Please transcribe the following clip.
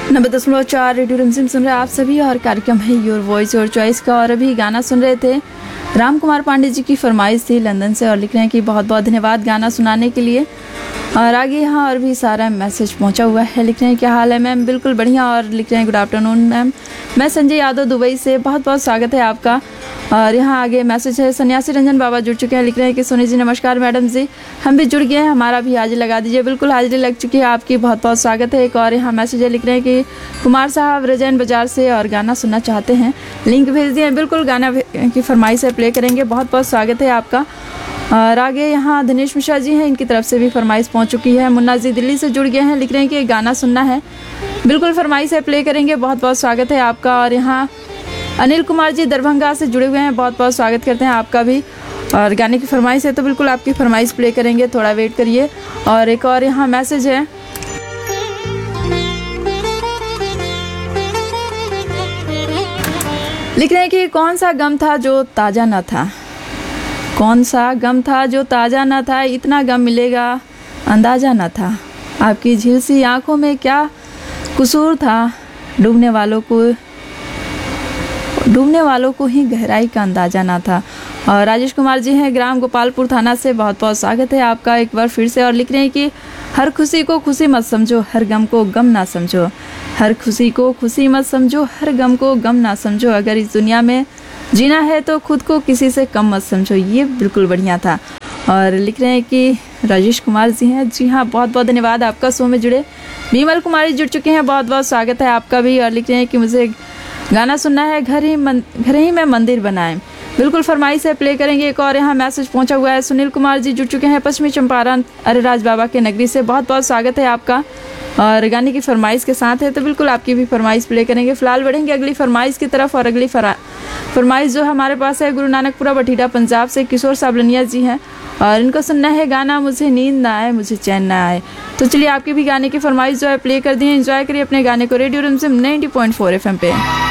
90.4 radio रिमझिम सुन रहे आप सभी और कार्यक्रम है योर वॉइस योर चॉइस का। और अभी गाना सुन रहे थे, राम कुमार पांडे जी की फरमाइश थी लंदन से और लिख रहे हैं कि बहुत बहुत धन्यवाद गाना सुनाने के लिए। और आगे यहाँ और भी सारा मैसेज पहुँचा हुआ है। लिख रहे हैं क्या हाल है मैम, बिल्कुल बढ़िया। और लिख रहे हैं गुड आफ्टरनून मैम, मैं संजय यादव दुबई से, बहुत बहुत स्वागत है आपका। और यहाँ आगे मैसेज है, सन्यासी रंजन बाबा जुड़ चुके हैं। लिख रहे हैं कि सोनी जी नमस्कार मैडम जी, हम भी जुड़ गए हैं, हमारा भी हाजिरी लगा दीजिए। बिल्कुल हाजिरी लग चुकी है आपकी, बहुत बहुत स्वागत है। एक और यहाँ मैसेज है, लिख रहे हैं कि कुमार साहब रजैन बाजार से और गाना सुनना चाहते हैं, लिंक भेज दिए। बिल्कुल गाना की फरमाइश है, प्ले करेंगे, बहुत बहुत स्वागत है आपका। और आगे यहाँ दिनेश मिश्रा जी हैं, इनकी तरफ से भी फरमाइश पहुँच चुकी है। मुन्ना जी दिल्ली से जुड़ गए हैं, लिख रहे हैं कि गाना सुनना है, बिल्कुल फरमाइश है, प्ले करेंगे, बहुत बहुत स्वागत है आपका। और यहाँ अनिल कुमार जी दरभंगा से जुड़े हुए हैं, बहुत बहुत स्वागत करते हैं आपका भी। और गाने की फरमाइश है तो बिल्कुल आपकी फरमाइश प्ले करेंगे, थोड़ा वेट करिए। और एक और यहाँ मैसेज है, लिख रहे हैं कि कौन सा गम था जो ताज़ा न था, कौन सा गम था जो ताज़ा न था, इतना गम मिलेगा अंदाज़ा न था, आपकी झिलसी आंखों में क्या कसूर था, डूबने वालों को ही गहराई का अंदाज़ा ना था। और राजेश कुमार जी हैं ग्राम गोपालपुर थाना से, बहुत बहुत स्वागत है आपका एक बार फिर से। और लिख रहे हैं कि हर खुशी को खुशी मत समझो, हर गम को गम ना समझो, हर खुशी को खुशी मत समझो, हर गम को गम ना समझो, अगर इस दुनिया में जीना है तो खुद को किसी से कम मत समझो। ये बिल्कुल बढ़िया था। और लिख रहे हैं कि राजेश कुमार जी हैं, जी हाँ, बहुत बहुत धन्यवाद आपका शो में जुड़े। बीमल कुमारी जुड़ चुके हैं, बहुत बहुत स्वागत है आपका भी। और लिख रहे हैं कि मुझे गाना सुनना है, घर ही में मंदिर बनाएं, बिल्कुल फरमाइश है, प्ले करेंगे। एक और यहाँ मैसेज पहुंचा हुआ है, सुनील कुमार जी जुड़ चुके हैं पश्चिमी चंपारण अरेराज बाबा के नगरी से, बहुत बहुत स्वागत है आपका। और गाने की फरमाइश के साथ है तो बिल्कुल आपकी भी फरमाइश प्ले करेंगे। फिलहाल बढ़ेंगे अगली फरमाइश की तरफ। और अगली फरमाइश जो हमारे पास है, गुरु नानकपुरा बठीडा पंजाब से किशोर साबलनिया जी हैं और इनको सुनना है गाना मुझे नींद ना आए मुझे चैन ना आए। तो चलिए आपकी भी गाने की फरमाइश जो है प्ले कर दी है, एंजॉय करिए अपने गाने को रेडियो रिमझिम 90.4 FM पे।